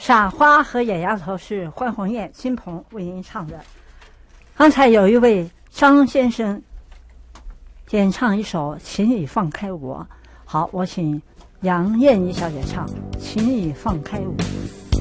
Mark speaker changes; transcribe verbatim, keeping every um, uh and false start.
Speaker 1: 傻花和野丫头是关红艳、金鹏为您唱的。刚才有一位张先生演唱一首《请你放开我》，好，我请杨燕妮小姐唱《请你放开我》。